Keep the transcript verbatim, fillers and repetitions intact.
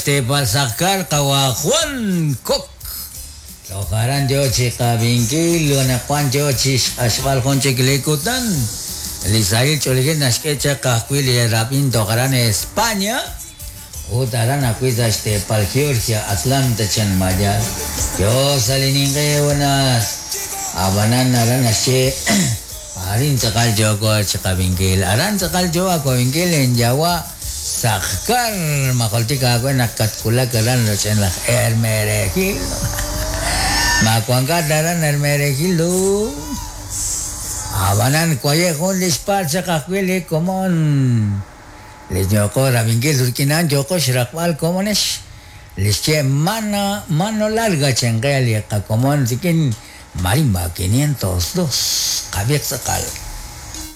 este pasakal kawa Juan Kok. Tokaran yo chika bingkil na kwan yo chis asfal konche kilikutan. Elisail choligin naskecha kahkwili rapin tokaran España. Utaran akuita este pal Georgia Atlanta chan maya. Yo salininge unas abanan naran ashe arin sakal yo ko chika bingkil. Aran sakal yo ako bingkil en Jawa. Sakar makoltika ako nakatkula karan lo chen lah ermerekil. Makuangka daran ermerekil lo. Abanan koye kon dispar sakakwili komon. Les joko rabingil turkinan joko shirakwal komones. Les che mano mano larga chengel ya komon sikin marimba quinientos dos kabek sakal.